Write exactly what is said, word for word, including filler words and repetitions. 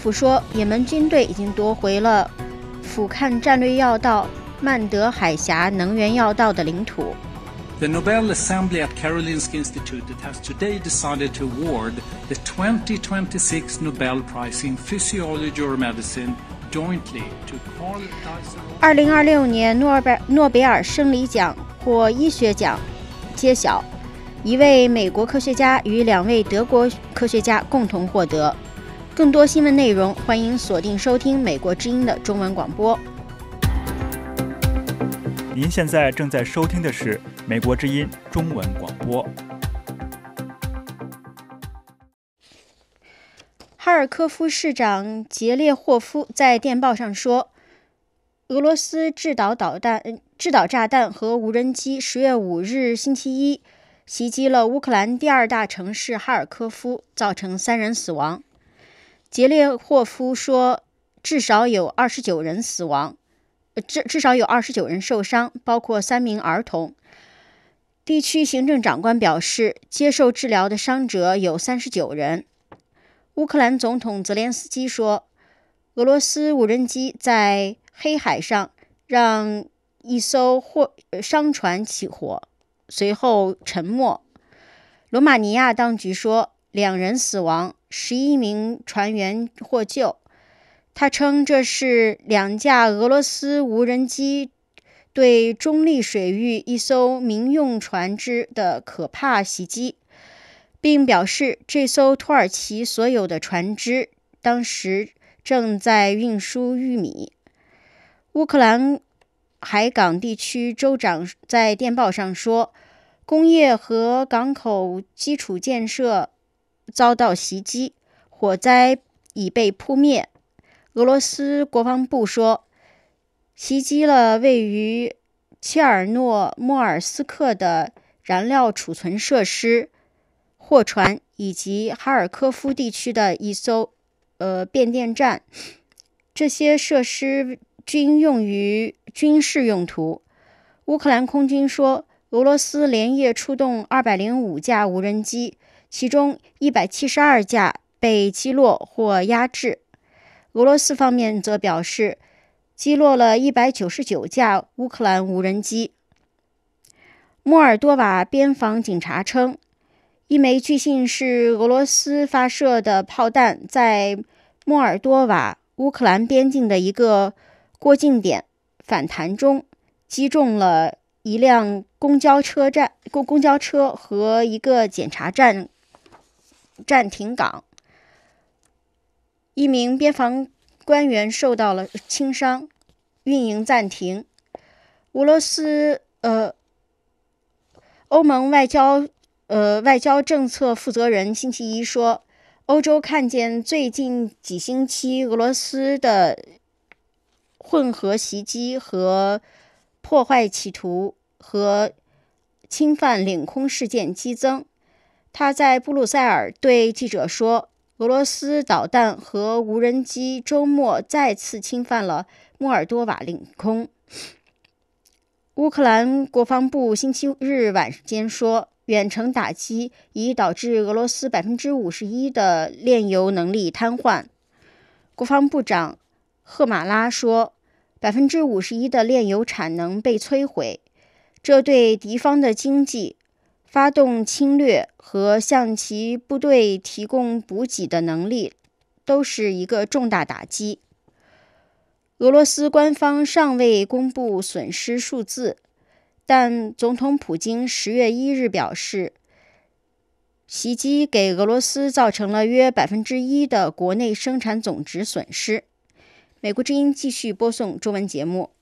府说，也门军队已经夺回了俯瞰战略要道曼德海峡能源要道的领土。 The Nobel Assembly at Karolinska Institutet has today decided to award the twenty twenty-six Nobel Prize in Physiology or Medicine jointly to Carl Dyson。 二零二六年诺贝诺贝尔生理奖或医学奖揭晓，一位美国科学家与两位德国科学家共同获得。更多新闻内容，欢迎锁定收听美国之音的中文广播。 您现在正在收听的是美国之音中文广播。 哈尔科夫市长杰列霍夫在电报上说，俄罗斯制导导弹、制导炸弹和无人机十月五日星期一袭击了乌克兰第二大城市哈尔科夫，造成三人死亡。杰列霍夫说，至少有二十九人死亡。至至少有二十九人受伤，包括三名儿童。地区行政长官表示，接受治疗的伤者有三十九人。乌克兰总统泽连斯基说，俄罗斯无人机在黑海上让一艘货商船起火，随后沉没。罗马尼亚当局说，两人死亡，十一名船员获救。他称这是两架俄罗斯无人机对中立水域一艘民用船只的可怕袭击，并表示这艘土耳其所有的船只当时正在运输玉米。乌克兰海港地区州长在电报上说，工业和港口基础建设遭到袭击，火灾已被扑灭。俄罗斯国防部说，袭击了位于切尔诺莫尔斯克的燃料储存设施、货船以及哈尔科夫地区的一艘呃变电站。这些设施均用于军事用途。乌克兰空军说，俄罗斯连夜出动二百零五架无人机，其中一百七十二架被击落或压制。俄罗斯方面则表示，击落了一百九十九架乌克兰无人机。莫尔多瓦边防警察称，一枚据信是俄罗斯发射的炮弹在莫尔多瓦乌克兰边境的一个过境点反弹中击中了一辆公交车站、公公交车和一个检查站站停岗。一名边防官员受到了轻伤，运营暂停。俄罗斯呃，欧盟外交呃外交政策负责人星期一说，欧洲看见最近几星期俄罗斯的混合袭击和破坏企图和侵犯领空事件激增。他在布鲁塞尔对记者说，俄罗斯导弹和无人机周末再次侵犯了莫尔多瓦领空。乌克兰国防部星期日晚间说，远程打击已导致俄罗斯 百分之五十一 的炼油能力瘫痪。国防部长赫马拉说， 百分之五十一 的炼油产能被摧毁，这对敌方的经济、发动侵略和向其部队提供补给的能力都是一个重大打击。俄罗斯官方尚未公布损失数字，但总统普京十月一日表示，袭击给俄罗斯造成了约 百分之一 的国内生产总值损失。美国之音继续播送中文节目。